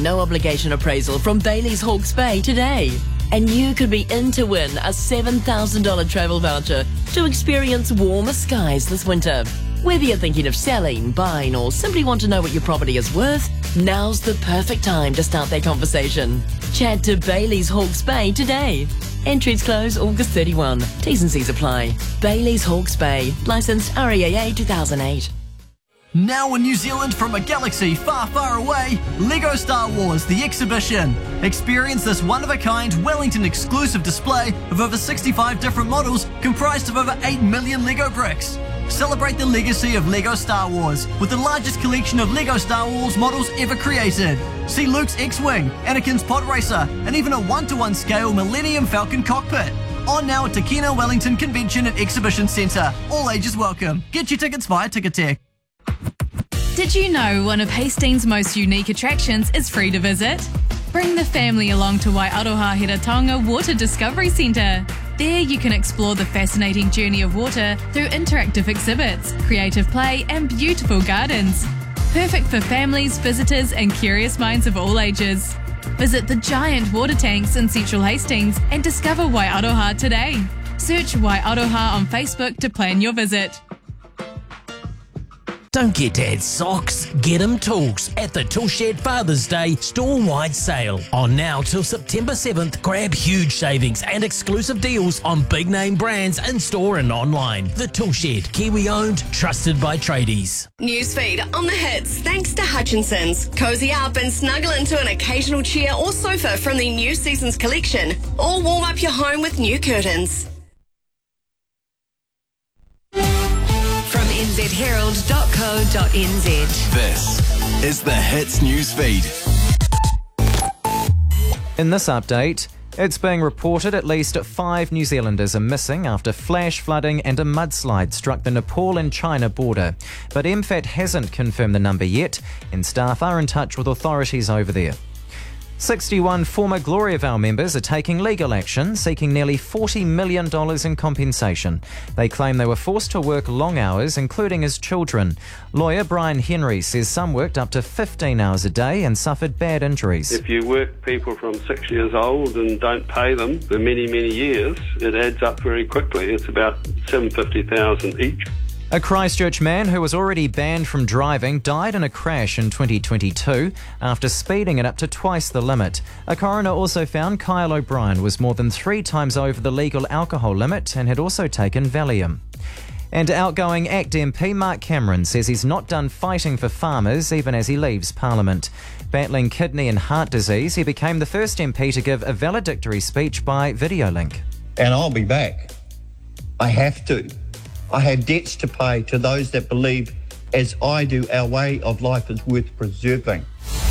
no obligation appraisal from Bailey's Hawke's Bay today. And you could be in to win a $7,000 travel voucher to experience warmer skies this winter. Whether you're thinking of selling, buying, or simply want to know what your property is worth, now's the perfect time to start that conversation. Chat to Bailey's Hawke's Bay today. Entries close August 31. T's and C's apply. Bailey's Hawke's Bay. Licensed REAA 2008. Now in New Zealand from a galaxy far, far away, LEGO Star Wars The Exhibition. Experience this one-of-a-kind Wellington exclusive display of over 65 different models comprised of over 8 million LEGO bricks. Celebrate the legacy of LEGO Star Wars with the largest collection of LEGO Star Wars models ever created. See Luke's X-Wing, Anakin's Pod Racer, and even a 1-to-1 scale Millennium Falcon cockpit. On now at Te Kina Wellington Convention and Exhibition Centre. All ages welcome. Get your tickets via Ticketek. Did you know one of Hastings' most unique attractions is free to visit? Bring the family along to Waiaroha Hiratonga Water Discovery Centre. There you can explore the fascinating journey of water through interactive exhibits, creative play and beautiful gardens. Perfect for families, visitors and curious minds of all ages. Visit the giant water tanks in central Hastings and discover Waiaroha today. Search Waiaroha on Facebook to plan your visit. Don't get Dad socks, get him tools at the Toolshed Father's Day store-wide sale. On now till September 7th, grab huge savings and exclusive deals on big-name brands in-store and online. The Toolshed, Kiwi-owned, trusted by tradies. Newsfeed on the hits, thanks to Hutchinson's. Cozy up and snuggle into an occasional chair or sofa from the new season's collection, or warm up your home with new curtains. nzherald.co.nz. This is the Hits News Feed. In this update, it's being reported at least 5 New Zealanders are missing after flash flooding and a mudslide struck the Nepal and China border. But MFAT hasn't confirmed the number yet, and staff are in touch with authorities over there. 61 former Gloriavale members are taking legal action, seeking nearly $40 million in compensation. They claim they were forced to work long hours, including as children. Lawyer Brian Henry says some worked up to 15 hours a day and suffered bad injuries. If you work people from 6 years old and don't pay them for many, many years, it adds up very quickly. It's about $750,000 each. A Christchurch man who was already banned from driving died in a crash in 2022 after speeding at up to twice the limit. A coroner also found Kyle O'Brien was more than 3 times over the legal alcohol limit and had also taken Valium. And outgoing ACT MP Mark Cameron says he's not done fighting for farmers even as he leaves Parliament. Battling kidney and heart disease, he became the first MP to give a valedictory speech by video link. And I'll be back. I have to. I have debts to pay to those that believe, as I do, our way of life is worth preserving.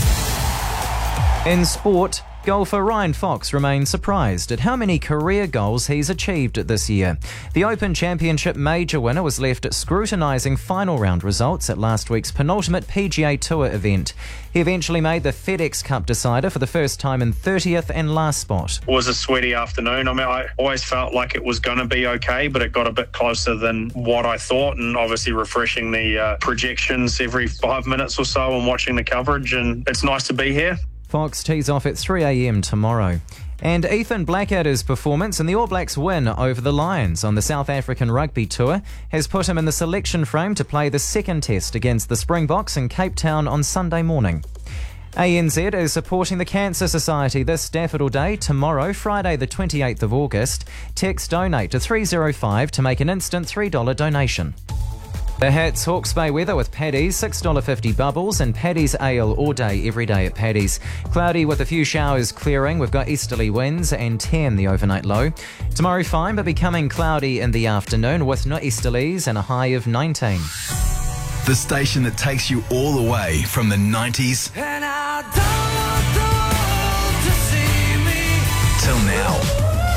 In sport, golfer Ryan Fox remains surprised at how many career goals he's achieved this year. The Open Championship major winner was left scrutinising final round results at last week's penultimate PGA Tour event. He eventually made the FedEx Cup decider for the first time in 30th and last spot. It was a sweaty afternoon. I mean, I always felt like it was going to be okay, but it got a bit closer than what I thought, and obviously refreshing the projections every 5 minutes or so and watching the coverage, and it's nice to be here. Fox tees off at 3 a.m. tomorrow. And Ethan Blackadder's performance in the All Blacks' win over the Lions on the South African Rugby Tour has put him in the selection frame to play the second test against the Springboks in Cape Town on Sunday morning. ANZ is supporting the Cancer Society this Daffodil Day tomorrow, Friday the 28th of August. Text donate to 305 to make an instant $3 donation. The Hits Hawke's Bay weather with Paddy's, $6.50 bubbles and Paddy's Ale all day, every day at Paddy's. Cloudy with a few showers clearing. We've got easterly winds and 10 the overnight low. Tomorrow fine, but becoming cloudy in the afternoon with no easterlies and a high of 19. The station that takes you all the way from the 90s And I don't want the world to see me till now.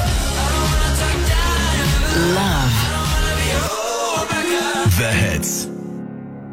Love. The Hits.